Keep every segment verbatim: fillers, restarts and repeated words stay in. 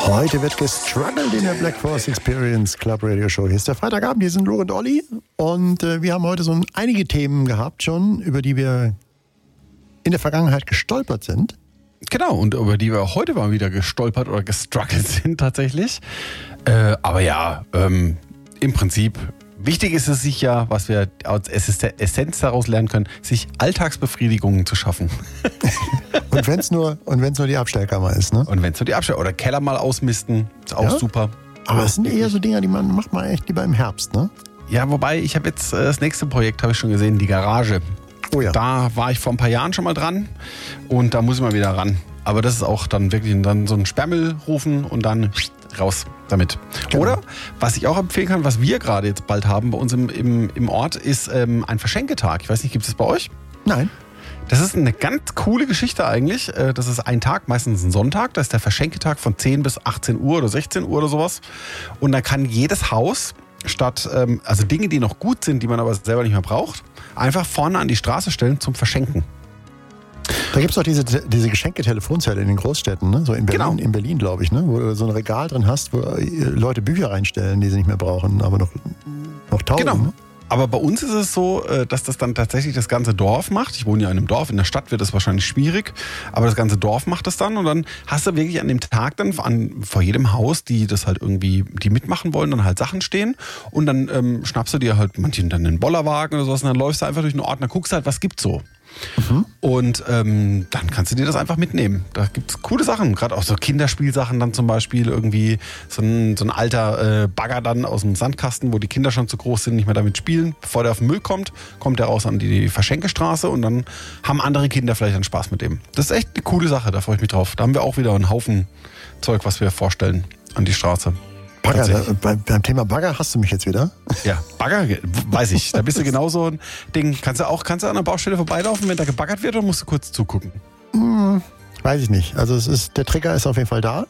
Heute wird gestruggelt in der Black Force Experience Club Radio Show. Hier ist der Freitagabend, hier sind Lore und Olli. Und äh, wir haben heute so einige Themen gehabt schon, über die wir in der Vergangenheit gestolpert sind. Genau, und über die wir heute mal wieder gestolpert oder gestruggelt sind tatsächlich. Äh, aber ja, ähm, im Prinzip, wichtig ist es sich ja, was wir als Essenz daraus lernen können, sich Alltagsbefriedigungen zu schaffen. Und wenn es nur, und wenn's nur die Abstellkammer ist, ne? Und wenn es nur die Abstellkammer oder Keller mal ausmisten, ist auch ja? super. Aber es sind eher so Dinger, die man macht man echt lieber im Herbst, ne? Ja, wobei, ich habe jetzt, das nächste Projekt habe ich schon gesehen, die Garage. Oh ja. Da war ich vor ein paar Jahren schon mal dran und da muss ich mal wieder ran. Aber das ist auch dann wirklich dann so ein Sperrmüll rufen und dann raus damit. Genau. Oder, was ich auch empfehlen kann, was wir gerade jetzt bald haben bei uns im, im, im Ort, ist ähm, ein Verschenketag. Ich weiß nicht, gibt es das bei euch? Nein. Das ist eine ganz coole Geschichte eigentlich. Das ist ein Tag, meistens ein Sonntag. Das ist der Verschenketag von zehn bis achtzehn Uhr oder sechzehn Uhr oder sowas. Und da kann jedes Haus statt, also Dinge, die noch gut sind, die man aber selber nicht mehr braucht, einfach vorne an die Straße stellen zum Verschenken. Da gibt es doch diese, diese Geschenke-Telefonzelle in den Großstädten, ne? So in Berlin, genau. in Berlin glaube ich, ne? Wo du so ein Regal drin hast, wo Leute Bücher reinstellen, die sie nicht mehr brauchen, aber noch, noch tausend. Genau. Ne? Aber bei uns ist es so, dass das dann tatsächlich das ganze Dorf macht. Ich wohne ja in einem Dorf, in der Stadt wird das wahrscheinlich schwierig, aber das ganze Dorf macht das dann und dann hast du wirklich an dem Tag dann an, vor jedem Haus, die das halt irgendwie, die mitmachen wollen, dann halt Sachen stehen und dann ähm, schnappst du dir halt manchen dann einen Bollerwagen oder sowas und dann läufst du einfach durch den Ort und dann guckst du halt, was gibt's so. Mhm. Und ähm, dann kannst du dir das einfach mitnehmen. Da gibt es coole Sachen, gerade auch so Kinderspielsachen dann zum Beispiel, irgendwie so ein, so ein alter äh, Bagger dann aus dem Sandkasten, wo die Kinder schon zu groß sind, nicht mehr damit spielen. Bevor der auf den Müll kommt, kommt der raus an die Verschenkestraße und dann haben andere Kinder vielleicht dann Spaß mit dem. Das ist echt eine coole Sache, da freue ich mich drauf. Da haben wir auch wieder einen Haufen Zeug, was wir vorstellen an die Straße. Bagger, da, beim, beim Thema Bagger hast du mich jetzt wieder? Ja, Bagger, weiß ich. Da bist du genauso ein Ding. Kannst du auch kannst du an der Baustelle vorbeilaufen, wenn da gebaggert wird, oder musst du kurz zugucken? Hm, weiß ich nicht. Also es ist, der Trigger ist auf jeden Fall da.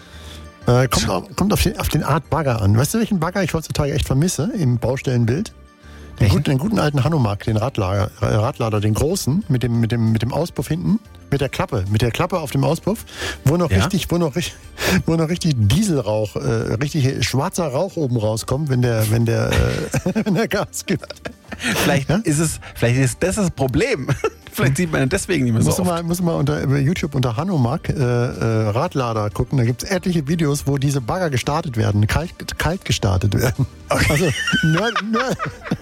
Äh, kommt auf, kommt auf, den, auf den Art Bagger an. Weißt du, welchen Bagger ich heutzutage echt vermisse im Baustellenbild? Den, gut, den guten alten Hanomag, den Radlader, Radlader, den großen, mit dem, mit dem, mit dem Auspuff hinten, mit der Klappe, mit der Klappe auf dem Auspuff, wo noch ja? richtig, wo noch, wo noch richtig Dieselrauch, äh, richtig schwarzer Rauch oben rauskommt, wenn der, wenn der, äh, wenn der Gas gibt. Vielleicht ja? ist es, vielleicht ist das das Problem. Vielleicht sieht man deswegen nicht mehr so musst oft. Du mal, musst du mal unter über YouTube unter Hanomag äh, äh, Radlader gucken. Da gibt es etliche Videos, wo diese Bagger gestartet werden, kalt, kalt gestartet werden. Okay. Also nerd, nerd,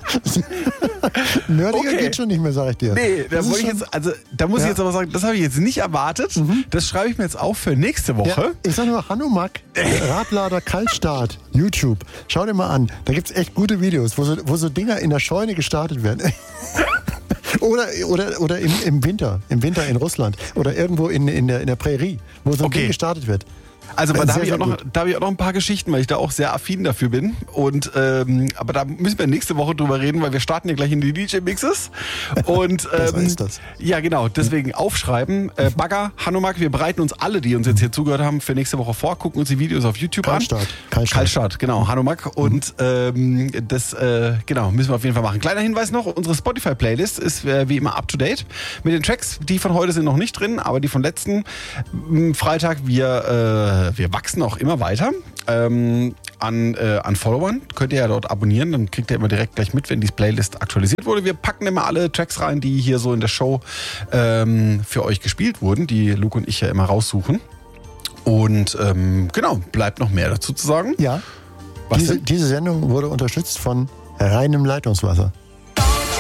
nerdiger okay. geht schon nicht mehr, sag ich dir. Nee, da, das ich jetzt, also, da muss ja. ich jetzt aber sagen, das habe ich jetzt nicht erwartet. Mhm. Das schreibe ich mir jetzt auf für nächste Woche. Ja, ich sage nur Hanomag Radlader Kaltstart, YouTube. Schau dir mal an. Da gibt es echt gute Videos, wo so, wo so Dinger in der Scheune gestartet werden. Oder, oder, oder im, im Winter, im Winter in Russland oder irgendwo in, in, der, in der Prärie, wo so ein okay. Ding gestartet wird. Also da habe ich, sehr noch, da hab ich auch noch ein paar Geschichten, weil ich da auch sehr affin dafür bin. Und ähm, aber da müssen wir nächste Woche drüber reden, weil wir starten ja gleich in die D J-Mixes. Und ähm, ist das. Ja, genau. Deswegen aufschreiben. Äh, Bagger, Hanomag, wir bereiten uns alle, die uns jetzt hier zugehört haben, für nächste Woche vor, gucken uns die Videos auf YouTube Kaltstart. an. Kaltstart. Kaltstart, genau. Hanomag. Und ähm, das äh, genau müssen wir auf jeden Fall machen. Kleiner Hinweis noch: Unsere Spotify-Playlist ist äh, wie immer up to date mit den Tracks. Die von heute sind noch nicht drin, aber die von letzten m, Freitag. Wir äh, wir wachsen auch immer weiter ähm, an, äh, an Followern. Könnt ihr ja dort abonnieren, dann kriegt ihr immer direkt gleich mit, wenn die Playlist aktualisiert wurde. Wir packen immer alle Tracks rein, die hier so in der Show ähm, für euch gespielt wurden, die Luke und ich ja immer raussuchen. Und ähm, genau, bleibt noch mehr dazu zu sagen. Ja, Was diese, diese Sendung wurde unterstützt von reinem Leitungswasser.